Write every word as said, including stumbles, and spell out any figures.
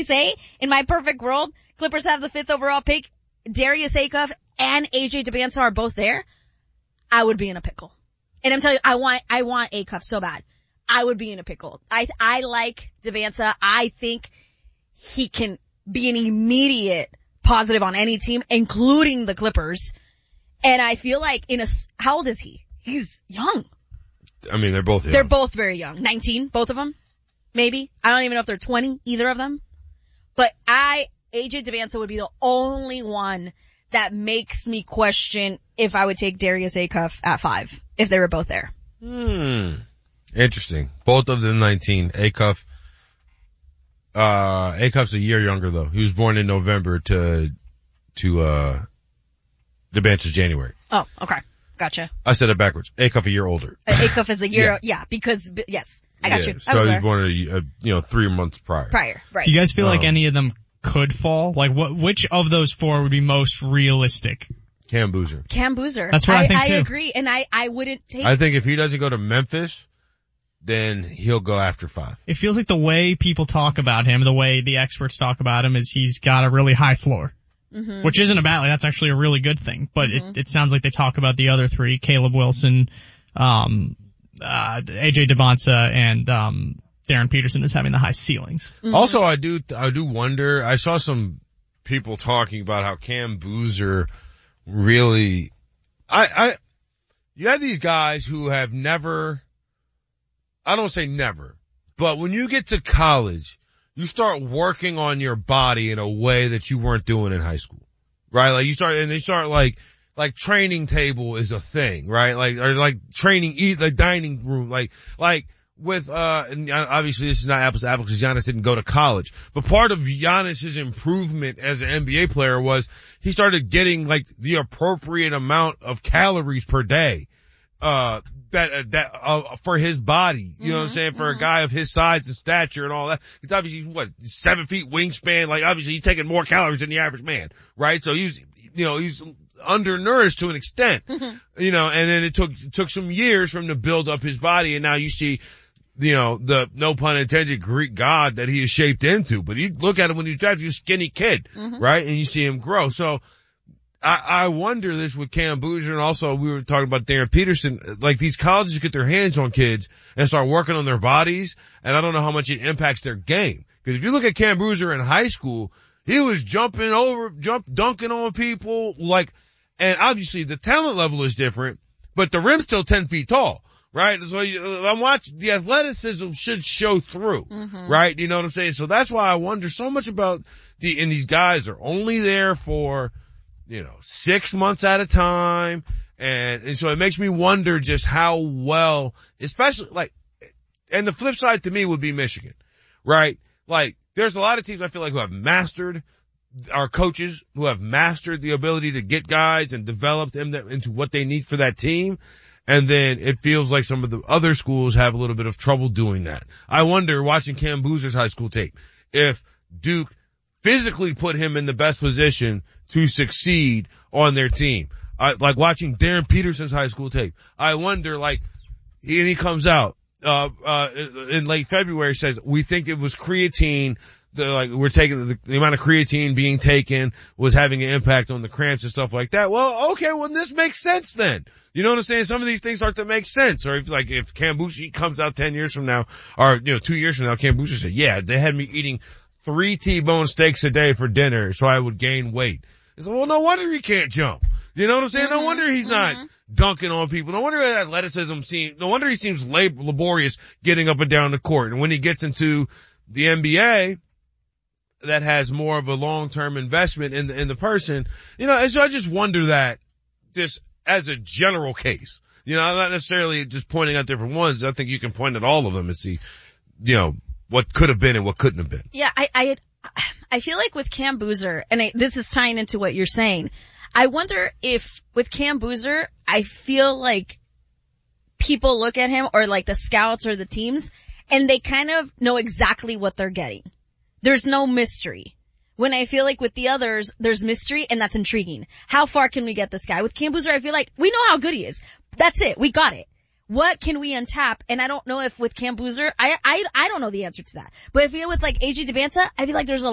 me say, in my perfect world, Clippers have the fifth overall pick, Darius Acuff and A J Debinsa are both there, I would be in a pickle. And I'm telling you, I want, I want Acuff so bad. I would be in a pickle. I, I like Debinsa. I think he can be an immediate positive on any team, including the Clippers. And I feel like in a, how old is he? He's young. I mean, they're both young. They're both very young. nineteen, both of them. Maybe. I don't even know if they're twenty, either of them. But I, A J Debinsa would be the only one that makes me question if I would take Darius Acuff at five, if they were both there. Hmm. Interesting. Both of them nineteen. Acuff, uh, Acuff's a year younger though. He was born in November to, to, uh, Debinsa's January. Oh, okay. Gotcha. I said it backwards. Acuff a year older. Uh, Acuff is a year, yeah. yeah, because, yes, I got yeah, you. So I was he was there. born a, a, you know, three months prior. Prior, right. Do you guys feel Um, like any of them could fall? Like what, which of those four would be most realistic? Cam Boozer. Cam Boozer. That's what I, I think I too. agree, and I, I wouldn't take. I think if he doesn't go to Memphis, then he'll go after five. It feels like the way people talk about him, the way the experts talk about him, is he's got a really high floor. Mm-hmm. Which isn't a bad, like, that's actually a really good thing. But mm-hmm. it, it sounds like they talk about the other three, Caleb Wilson, um, uh, A J Debinsa, and, um, Darren Peterson as having the high ceilings. Mm-hmm. Also, I do, I do wonder, I saw some people talking about how Cam Boozer really, I, I, you have these guys who have never, I don't say never, but when you get to college, you start working on your body in a way that you weren't doing in high school, right? Like you start, and they start like, like training table is a thing, right? Like, or like training, eat, like dining room, like, like with, uh, and obviously this is not apples to apples because Giannis didn't go to college, but part of Giannis's improvement as an N B A player was he started getting like the appropriate amount of calories per day, uh, that, uh, that, uh, for his body, you mm-hmm, know what I'm saying? For mm-hmm. a guy of his size and stature and all that. He's obviously, what, seven feet wingspan, like obviously he's taking more calories than the average man, right? So he's, you know, he's undernourished to an extent, mm-hmm. you know, and then it took, it took some years for him to build up his body, and now you see, you know, the, no pun intended, Greek god that he is shaped into. But you look at him when he's drafted, he's a skinny kid, mm-hmm. right? And you see him grow. So, I, I wonder this with Cam Boozer, and also we were talking about Darren Peterson. Like these colleges get their hands on kids and start working on their bodies, and I don't know how much it impacts their game. Because if you look at Cam Boozer in high school, he was jumping over, jump, dunking on people, like, and obviously the talent level is different, but the rim's still ten feet tall, right? So you, I'm watching, the athleticism should show through, mm-hmm. right? You know what I'm saying? So that's why I wonder so much about the, and these guys are only there for, you know, six months at a time. And, and so it makes me wonder just how well, especially like, and the flip side to me would be Michigan, right? Like, there's a lot of teams I feel like who have mastered, our coaches who have mastered the ability to get guys and develop them into what they need for that team. And then it feels like some of the other schools have a little bit of trouble doing that. I wonder, watching Cam Boozer's high school tape, if Duke physically put him in the best position to succeed on their team. I, like watching Darren Peterson's high school tape. I wonder, like, he, and he comes out, uh, uh, in late February, says, we think it was creatine, the, like, we're taking, the, the amount of creatine being taken was having an impact on the cramps and stuff like that. Well, okay, well, this makes sense then. You know what I'm saying? Some of these things start to make sense. Or if, like, if Cam Boozer comes out ten years from now, or, you know, two years from now, Cam Boozer said, yeah, they had me eating three T-bone steaks a day for dinner so I would gain weight. It's like, well, no wonder he can't jump. You know what I'm saying? Mm-hmm, no wonder he's mm-hmm. not dunking on people. No wonder his athleticism seems, no wonder he seems lab- laborious getting up and down the court. And when he gets into the N B A, that has more of a long-term investment in the, in the person, you know, and so I just wonder that just as a general case, you know, I'm not necessarily just pointing out different ones. I think you can point at all of them and see, you know, what could have been and what couldn't have been. Yeah, I, I, I feel like with Cam Boozer, and I, this is tying into what you're saying, I wonder if with Cam Boozer, I feel like people look at him, or like the scouts or the teams, and they kind of know exactly what they're getting. There's no mystery. When I feel like with the others, there's mystery, and that's intriguing. How far can we get this guy? With Cam Boozer, I feel like we know how good he is. That's it. We got it. What can we untap? And I don't know if with Cam Boozer, I, I, I don't know the answer to that. But if you're with like A J Debinsa, I feel like there's a